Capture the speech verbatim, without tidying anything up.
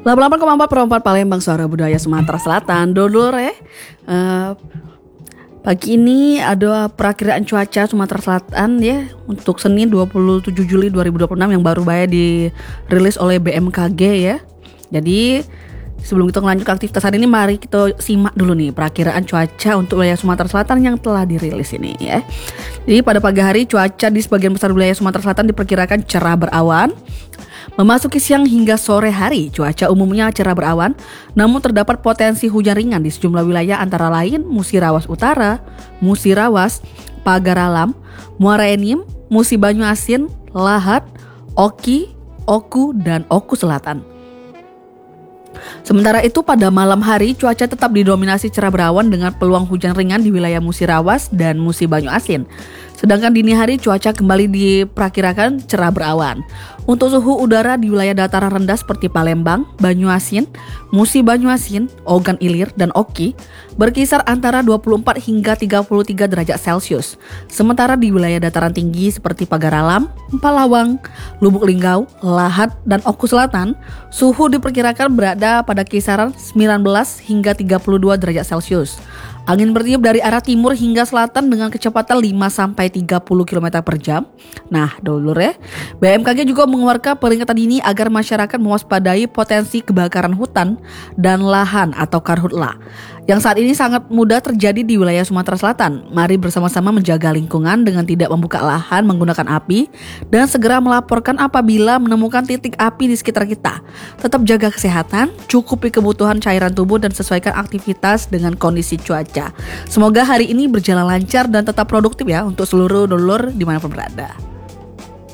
delapan puluh delapan koma empat per empat Palembang, Suara Budaya Sumatera Selatan. Dulur ya. Uh, pagi ini ada perakiraan cuaca Sumatera Selatan ya untuk Senin dua puluh tujuh Juli dua ribu dua puluh enam yang baru baru dirilis oleh B M K G ya. Jadi sebelum kita lanjut ke aktivitas hari ini, mari kita simak dulu nih perakiraan cuaca untuk wilayah Sumatera Selatan yang telah dirilis ini ya. Jadi pada pagi hari cuaca di sebagian besar wilayah Sumatera Selatan diperkirakan cerah berawan. Memasuki siang hingga sore hari, cuaca umumnya cerah berawan, namun terdapat potensi hujan ringan di sejumlah wilayah antara lain Musirawas Utara, Musirawas, Pagaralam, Muara Enim, Musi Banyuasin, Lahat, Oki, Oku, dan Oku Selatan. Sementara itu pada malam hari cuaca tetap didominasi cerah berawan dengan peluang hujan ringan di wilayah Musirawas dan Musi Banyuasin. Sedangkan dini hari cuaca kembali diperkirakan cerah berawan. Untuk suhu udara di wilayah dataran rendah seperti Palembang, Banyuasin, Musi Banyuasin, Ogan Ilir, dan Oki berkisar antara dua puluh empat hingga tiga puluh tiga derajat Celcius. Sementara di wilayah dataran tinggi seperti Pagaralam, Empalawang, Lubuk Linggau, Lahat, dan Oku Selatan, suhu diperkirakan berada pada kisaran sembilan belas hingga tiga puluh dua derajat Celcius. Angin bertiup dari arah timur hingga selatan dengan kecepatan lima sampai tiga puluh kilometer per jam. Nah, dulur ya, B M K G juga mengeluarkan peringatan dini agar masyarakat mewaspadai potensi kebakaran hutan dan lahan atau karhutla yang saat ini sangat mudah terjadi di wilayah Sumatera Selatan. Mari bersama-sama menjaga lingkungan dengan tidak membuka lahan menggunakan api dan segera melaporkan apabila menemukan titik api di sekitar kita. Tetap jaga kesehatan, cukupi kebutuhan cairan tubuh dan sesuaikan aktivitas dengan kondisi cuaca. Semoga hari ini berjalan lancar dan tetap produktif ya untuk seluruh dulur dimanapun berada.